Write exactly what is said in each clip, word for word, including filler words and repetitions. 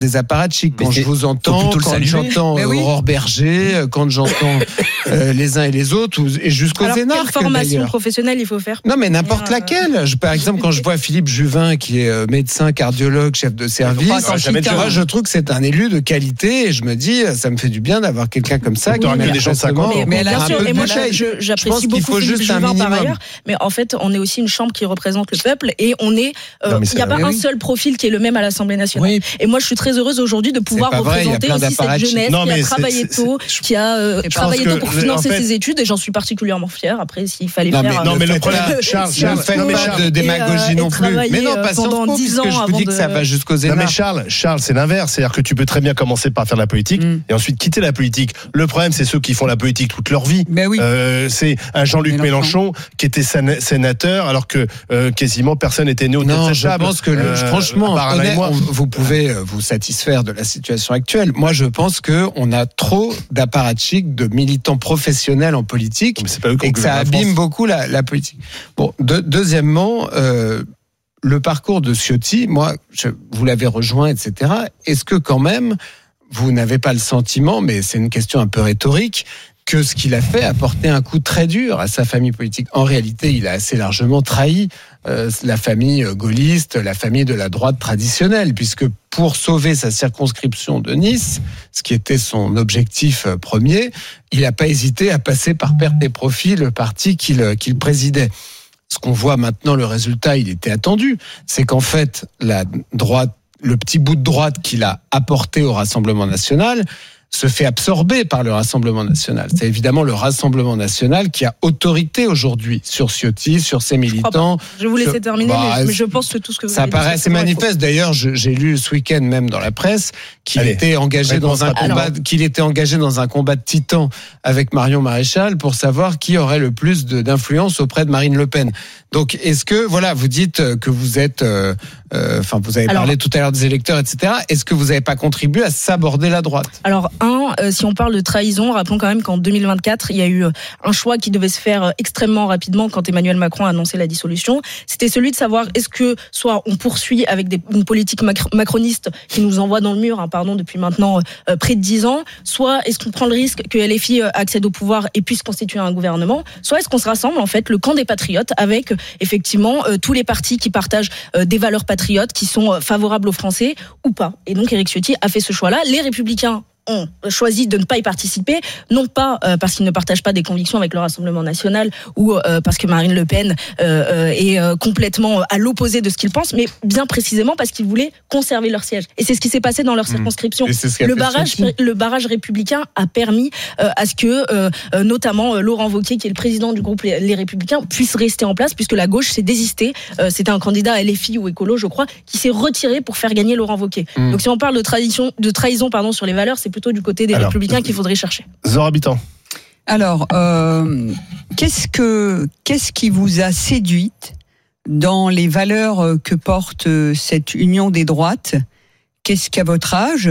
des apparatchiks. Quand je vous entends, quand j'entends euh, oui. Aurore Berger, quand j'entends euh, les uns et les autres, et jusqu'aux Alors, énarques. Quelle formation d'ailleurs. professionnelle il faut faire? Non, mais n'importe euh... laquelle. Je, par exemple, quand je vois Philippe Juvin, qui est euh, médecin, cardiologue, chef de service, moi, je troutre que c'est un élu de qualité, et je me dis, ça me fait du bien d'avoir quelqu'un comme ça. Qui met des gens cinquante mais, mais bien sûr, et moi, je, j'apprécie beaucoup Philippe Juvin par ailleurs, mais en fait, on est aussi une chambre qui représente le peuple, et on est, il euh, n'y a pas un seul profil qui est le même à l'Assemblée nationale. Et moi, je suis très heureuse aujourd'hui de pouvoir représenter vrai, aussi cette jeunesse non, qui a travaillé c'est, tôt, c'est, qui a euh, travaillé tôt pour financer en fait, ses études, et j'en suis particulièrement fière. Après, s'il fallait non, faire... Mais, non, mais le problème, Charles, Charles, ne faites pas de démagogie non plus. Mais non, pas pendant dix ans je vous dis que ça va jusqu'aux énarques. Non, mais Charles, Charles, c'est l'inverse. C'est-à-dire que tu peux très bien commencer par faire de la politique et ensuite quitter la politique. Le problème, c'est ceux qui font la politique toute leur vie. C'est un Jean-Luc Mélenchon qui était sénateur alors que quasiment personne n'était né autour de sa table. Je pense que, franchement, vous pouvez vous satisfaire de la situation actuelle. Moi, je pense qu'on a trop d'apparatchiks, de militants professionnels en politique, et que ça abîme beaucoup la, la politique. Bon, de, deuxièmement, euh, le parcours de Ciotti, moi, je, vous l'avez rejoint, et cetera. Est-ce que quand même, vous n'avez pas le sentiment, mais c'est une question un peu rhétorique, que ce qu'il a fait a porté un coup très dur à sa famille politique? En réalité, il a assez largement trahi euh, la famille gaulliste, la famille de la droite traditionnelle, puisque pour sauver sa circonscription de Nice, ce qui était son objectif premier, il n'a pas hésité à passer par perte des profits le parti qu'il, qu'il présidait. Ce qu'on voit maintenant, le résultat, il était attendu, c'est qu'en fait, la droite, le petit bout de droite qu'il a apporté au Rassemblement national se fait absorber par le Rassemblement national. C'est évidemment le Rassemblement national qui a autorité aujourd'hui sur Ciotti, sur ses militants. Je, je vous laisser sur... terminer, bah, mais je pense que tout ce que vous ça paraît assez manifeste. D'ailleurs, je, j'ai lu ce week-end même dans la presse qu'il Allez, était engagé dans un combat, alors... qu'il était engagé dans un combat de titans avec Marion Maréchal pour savoir qui aurait le plus de, d'influence auprès de Marine Le Pen. Donc, est-ce que, voilà, vous dites que vous êtes, euh, euh, enfin, vous avez alors, parlé tout à l'heure des électeurs, et cetera. Est-ce que vous n'avez pas contribué à saborder la droite? Alors, un, euh, si on parle de trahison, rappelons quand même qu'en deux mille vingt-quatre, il y a eu un choix qui devait se faire extrêmement rapidement quand Emmanuel Macron a annoncé la dissolution. C'était celui de savoir est-ce que soit on poursuit avec des, une politique macroniste qui nous envoie dans le mur, hein, pardon, depuis maintenant euh, près de dix ans, soit est-ce qu'on prend le risque que L F I accède au pouvoir et puisse constituer un gouvernement, soit est-ce qu'on se rassemble en fait le camp des patriotes avec effectivement euh, tous les partis qui partagent euh, des valeurs patriotes, qui sont euh, favorables aux Français ou pas. Et donc Éric Ciotti a fait ce choix-là. Les Républicains ont choisi de ne pas y participer, non pas euh, parce qu'ils ne partagent pas des convictions avec le Rassemblement national ou euh, parce que Marine Le Pen euh, euh, est euh, complètement à l'opposé de ce qu'ils pensent, mais bien précisément parce qu'ils voulaient conserver leur siège. Et c'est ce qui s'est passé dans leur circonscription. Mmh. Le barrage, le barrage républicain a permis euh, à ce que, euh, notamment euh, Laurent Wauquiez, qui est le président du groupe Les, les Républicains, puisse rester en place, puisque la gauche s'est désistée. Euh, c'était un candidat L F I ou écolo, je crois, qui s'est retiré pour faire gagner Laurent Wauquiez. Mmh. Donc si on parle de tradition, de trahison, pardon, sur les valeurs, c'est plutôt du côté des Alors, Républicains qu'il faudrait chercher. Zora Habitant. Alors, euh, qu'est-ce que qu'est-ce qui vous a séduite dans les valeurs que porte cette union des droites? Qu'est-ce qu'à votre âge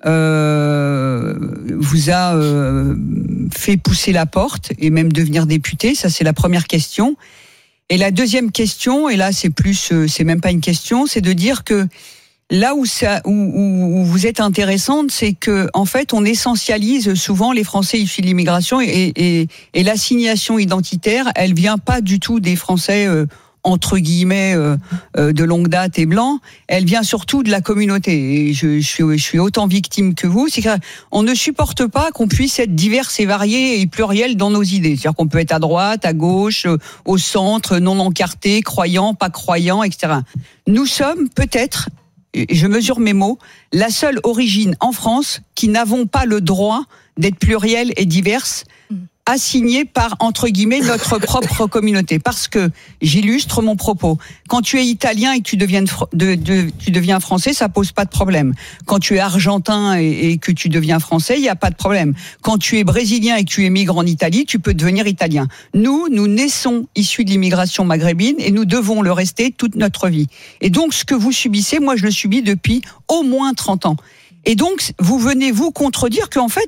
euh, vous a euh, fait pousser la porte et même devenir député? Ça, c'est la première question. Et la deuxième question, et là, c'est plus, c'est même pas une question, c'est de dire que là où, ça, où, où vous êtes intéressante, c'est que en fait, on essentialise souvent les Français issus de l'immigration et, et, et l'assignation identitaire, elle vient pas du tout des Français euh, entre guillemets euh, euh, de longue date et blancs. Elle vient surtout de la communauté. Et je, je, suis, je suis autant victime que vous. C'est qu'on ne supporte pas qu'on puisse être divers et variés et pluriels dans nos idées. C'est-à-dire qu'on peut être à droite, à gauche, au centre, non encarté, croyant, pas croyant, et cetera. Nous sommes peut-être, je mesure mes mots, la seule origine en France qui n'avons pas le droit d'être plurielle et diverse, assignée par, entre guillemets, notre propre communauté. Parce que, j'illustre mon propos, quand tu es italien et que tu deviens, de, de, tu deviens français, ça pose pas de problème. Quand tu es argentin et, et que tu deviens français, il n'y a pas de problème. Quand tu es brésilien et que tu émigres en Italie, tu peux devenir italien. Nous, nous naissons issus de l'immigration maghrébine et nous devons le rester toute notre vie. Et donc, ce que vous subissez, moi, je le subis depuis au moins trente ans. Et donc, vous venez vous contredire qu'en fait,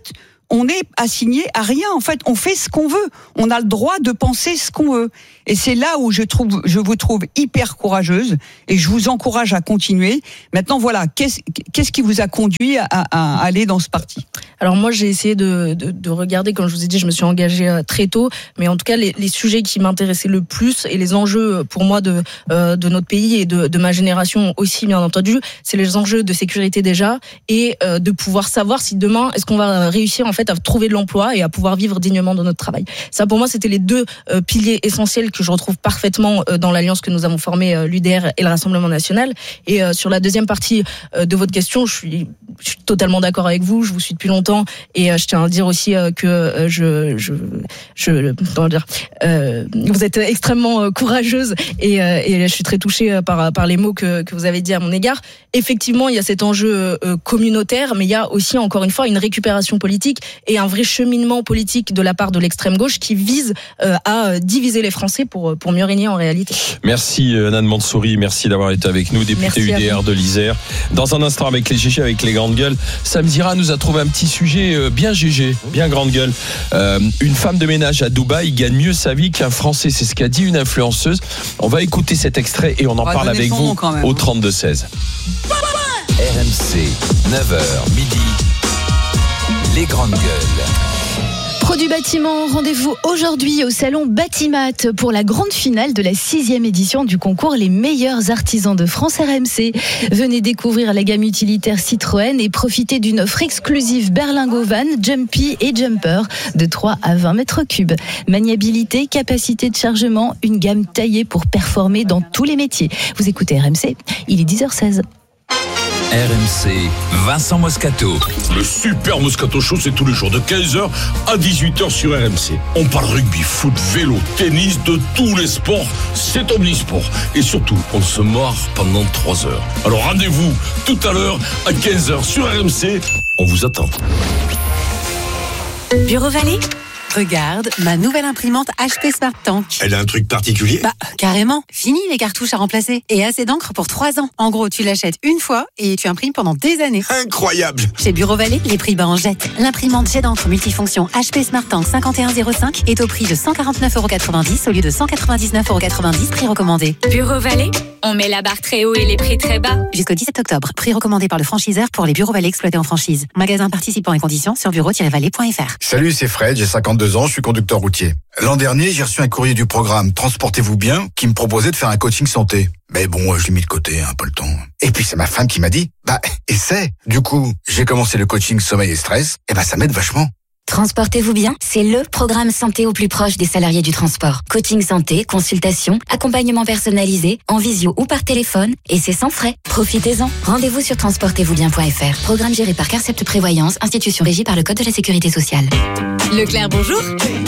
on est assigné à rien. En fait, on fait ce qu'on veut. On a le droit de penser ce qu'on veut. Et c'est là où je trouve, je vous trouve hyper courageuse et je vous encourage à continuer. Maintenant, voilà, qu'est-ce, qu'est-ce qui vous a conduit à, à aller dans ce parti ? Alors moi, j'ai essayé de, de, de regarder, comme je vous ai dit, je me suis engagée très tôt, mais en tout cas, les, les sujets qui m'intéressaient le plus et les enjeux pour moi de, euh, de notre pays et de, de ma génération aussi, bien entendu, c'est les enjeux de sécurité déjà et euh, de pouvoir savoir si demain, est-ce qu'on va réussir en fait à trouver de l'emploi et à pouvoir vivre dignement de notre travail. Ça, pour moi, c'était les deux euh, piliers essentiels que je retrouve parfaitement euh, dans l'alliance que nous avons formée, euh, l'U D R et le Rassemblement National. Et euh, sur la deuxième partie euh, de votre question, je suis, je suis totalement d'accord avec vous, je vous suis depuis longtemps et euh, je tiens à dire aussi euh, que euh, je, je, je, comment dire, euh, vous êtes extrêmement euh, courageuse et, euh, et je suis très touchée euh, par, par les mots que, que vous avez dit à mon égard. Effectivement, il y a cet enjeu euh, communautaire, mais il y a aussi, encore une fois, une récupération politique et un vrai cheminement politique de la part de l'extrême gauche qui vise euh, à diviser les Français pour, pour mieux régner en réalité. Merci Nan Mansouri, merci d'avoir été avec nous, député U D R de l'Isère. Dans un instant, avec les G G, avec les grandes gueules, Sam Zira nous a trouvé un petit sujet bien G G, bien grande gueule. Euh, une femme de ménage à Dubaï gagne mieux sa vie qu'un Français, c'est ce qu'a dit une influenceuse. On va écouter cet extrait et on en on parle avec vous au trente-deux seize. R M C, neuf heures midi, les grandes gueules. Pro du bâtiment, rendez-vous aujourd'hui au salon Batimat pour la grande finale de la sixième édition du concours Les meilleurs artisans de France R M C. Venez découvrir la gamme utilitaire Citroën et profiter d'une offre exclusive Berlingo Van, Jumpy et Jumper de trois à vingt mètres cubes. Maniabilité, capacité de chargement, une gamme taillée pour performer dans tous les métiers. Vous écoutez R M C, il est dix heures seize. R M C, Vincent Moscato. Le super Moscato Show, c'est tous les jours de quinze heures à dix-huit heures sur R M C. On parle rugby, foot, vélo, tennis, de tous les sports. C'est omnisport. Et surtout, on se marre pendant trois heures. Alors rendez-vous tout à l'heure à quinze heures sur R M C. On vous attend. Bureau Vallée ? Regarde, ma nouvelle imprimante H P Smart Tank. Elle a un truc particulier ? Bah, carrément. Fini les cartouches à remplacer. Et assez d'encre pour trois ans. En gros, tu l'achètes une fois et tu imprimes pendant des années. Incroyable ! Chez Bureau Vallée, les prix bas en jette. L'imprimante jet d'encre multifonction H P Smart Tank cinquante et un zéro cinq est au prix de cent quarante-neuf euros quatre-vingt-dix au lieu de cent quatre-vingt-dix-neuf euros quatre-vingt-dix, prix recommandé. Bureau Vallée, on met la barre très haut et les prix très bas. Jusqu'au dix-sept octobre, prix recommandé par le franchiseur pour les Bureaux Vallée exploités en franchise. Magasin participant et conditions sur bureau tiret vallée point f r. Salut, c'est Fred, j'ai cinquante-deux ans, je suis conducteur routier. L'an dernier, j'ai reçu un courrier du programme Transportez-vous bien qui me proposait de faire un coaching santé. Mais bon, je l'ai mis de côté, un peu le temps. Et puis c'est ma femme qui m'a dit, bah, essaie. Du coup, j'ai commencé le coaching sommeil et stress, et bah ça m'aide vachement. Transportez-vous bien, c'est le programme santé au plus proche des salariés du transport. Coaching santé, consultation, accompagnement personnalisé, en visio ou par téléphone, et c'est sans frais. Profitez-en. Rendez-vous sur transportez vous bien point f r. Programme géré par Carcept Prévoyance, institution régie par le Code de la Sécurité sociale. Leclerc, bonjour.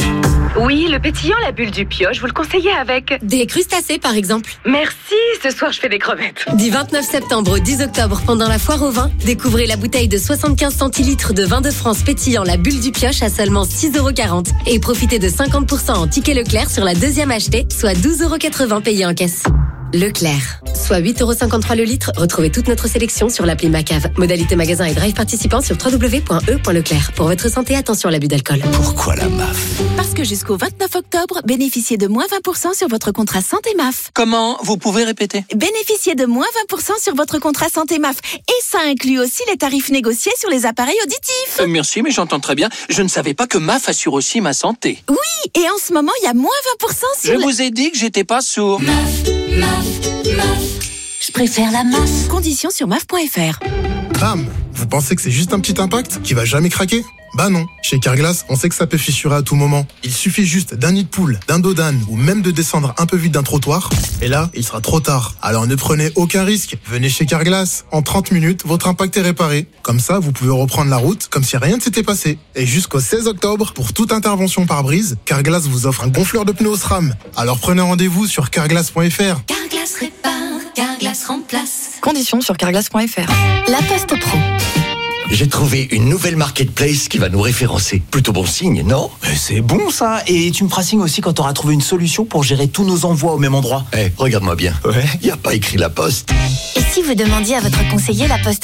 Oui, le pétillant, la bulle du pioche, vous le conseillez avec des crustacés, par exemple. Merci, ce soir je fais des crevettes. Du vingt-neuf septembre au dix octobre, pendant la foire au vin, découvrez la bouteille de soixante-quinze centilitres de vin de France pétillant, la bulle du pioche à seulement six euros quarante. Et profitez de cinquante pour cent en ticket Leclerc sur la deuxième achetée, soit douze euros quatre-vingts payés en caisse. Leclerc, soit huit euros cinquante-trois le litre. Retrouvez toute notre sélection sur l'appli Macave. Modalité magasin et drive participant sur w w w point e point leclerc. Pour votre santé, attention à l'abus d'alcool. Pourquoi la M A F ? Parce que jusqu'au vingt-neuf octobre, bénéficiez de moins vingt pour cent sur votre contrat santé M A F. Comment ? Vous pouvez répéter ? Bénéficiez de moins vingt pour cent sur votre contrat santé M A F. Et ça inclut aussi les tarifs négociés sur les appareils auditifs. Euh, merci, mais j'entends très bien. Je ne savais pas que M A F assure aussi ma santé. Oui, et en ce moment, il y a moins vingt pour cent sur... Je les... vous ai dit que j'étais pas sourd. M A F, M A F, M A F. Je préfère la M A F. Conditions sur M A F point f r. Bam! Vous pensez que c'est juste un petit impact qui va jamais craquer? Bah non. Chez Carglass, on sait que ça peut fissurer à tout moment. Il suffit juste d'un nid de poule, d'un dos d'âne ou même de descendre un peu vite d'un trottoir. Et là, il sera trop tard. Alors ne prenez aucun risque. Venez chez Carglass. En trente minutes, votre impact est réparé. Comme ça, vous pouvez reprendre la route comme si rien ne s'était passé. Et jusqu'au seize octobre, pour toute intervention par brise, Carglass vous offre un gonfleur de pneus Osram. Alors prenez rendez-vous sur carglass point f r. Carglass répare, Carglass remplace. Conditions sur carglass point f r. La Poste Pro. J'ai trouvé une nouvelle marketplace qui va nous référencer. Plutôt bon signe, non ? C'est bon ça. Et tu me feras signe aussi quand tu auras trouvé une solution pour gérer tous nos envois au même endroit. Eh, hey, regarde-moi bien. Ouais. Y a pas écrit La Poste. Et si vous demandiez à votre conseiller La Poste Pro ?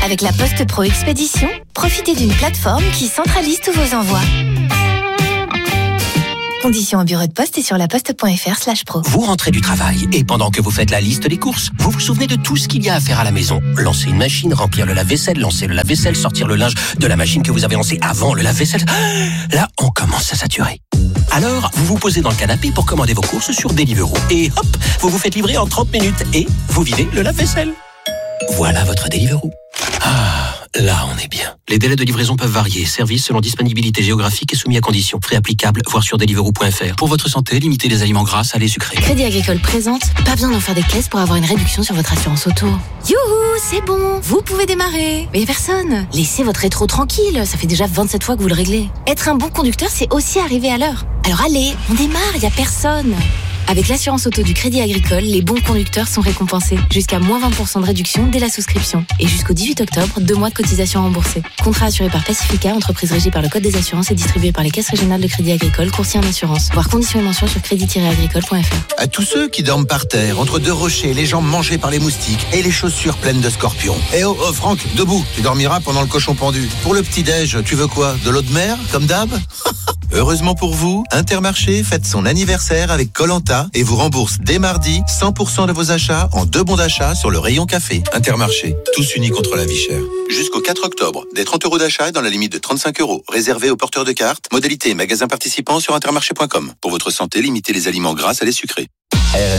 Avec la Poste Pro Expédition, profitez d'une plateforme qui centralise tous vos envois. Conditions au bureau de poste et sur laposte.fr slash pro. Vous rentrez du travail et pendant que vous faites la liste des courses, vous vous souvenez de tout ce qu'il y a à faire à la maison. Lancer une machine, remplir le lave-vaisselle, lancer le lave-vaisselle, sortir le linge de la machine que vous avez lancée avant le lave-vaisselle. Là, on commence à saturer. Alors, vous vous posez dans le canapé pour commander vos courses sur Deliveroo. Et hop, vous vous faites livrer en trente minutes et vous videz le lave-vaisselle. Voilà votre Deliveroo. Ah, là on est bien. Les délais de livraison peuvent varier. Service selon disponibilité géographique et soumis à conditions. Frais applicables, voir sur deliveroo point f r. Pour votre santé, limitez les aliments gras, salés, sucrés. Crédit Agricole présente. Pas besoin d'en faire des caisses pour avoir une réduction sur votre assurance auto. Youhou, c'est bon. Vous pouvez démarrer. Mais y a personne. Laissez votre rétro tranquille. Ça fait déjà vingt-sept fois que vous le réglez. Être un bon conducteur, c'est aussi arriver à l'heure. Alors allez, on démarre, y a personne. Avec l'assurance auto du Crédit Agricole, les bons conducteurs sont récompensés. Jusqu'à moins vingt pour cent de réduction dès la souscription. Et jusqu'au dix-huit octobre, deux mois de cotisation remboursée. Contrat assuré par Pacifica, entreprise régie par le Code des assurances et distribué par les caisses régionales de Crédit Agricole, courtier en assurance. Voir conditions et mentions sur crédit tiret agricole point f r. À tous ceux qui dorment par terre, entre deux rochers, les jambes mangées par les moustiques et les chaussures pleines de scorpions. Eh oh, oh Franck, debout, tu dormiras pendant le cochon pendu. Pour le petit-déj, tu veux quoi? De l'eau de mer, comme d'hab? Heureusement pour vous, Intermarché fête son anniversaire avec Koh-Lanta et vous rembourse dès mardi cent pour cent de vos achats en deux bons d'achat sur le rayon café. Intermarché, tous unis contre la vie chère. Jusqu'au quatre octobre, des trente euros d'achat dans la limite de trente-cinq euros, réservés aux porteurs de cartes. Modalité et magasins participants sur intermarché point com. Pour votre santé, limitez les aliments gras à les sucrés.